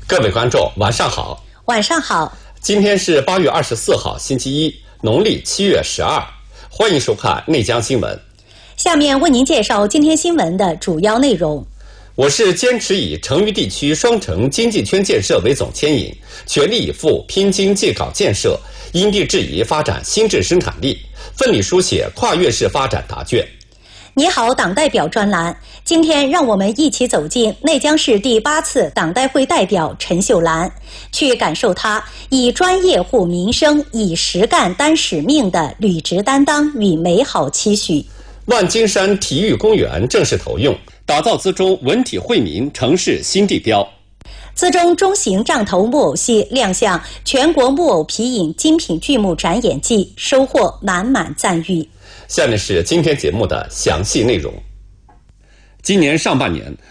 各位观众，晚上好。 晚上好。 今天是8月24号，星期一，农历7月12。欢迎收看内江新闻。 下面为您介绍今天新闻的主要内容。 我市坚持以成渝地区双城经济圈建设为总牵引，全力以赴拼经济搞建设，因地制宜发展新质生产力，奋力书写跨越式发展答卷。 你好，党代表专栏，今天让我们一起走进内江市第8次党代会代表陈秀兰，去感受她以专业护民生、以实干担使命的履职担当与美好期许。 万金山体育公园正式投用，打造资中文体惠民城市新地标。 资中中型杖头木偶戏亮相全国木偶皮影精品剧目展演季，收获满满赞誉。 下面是今天节目的详细内容。今年上半年，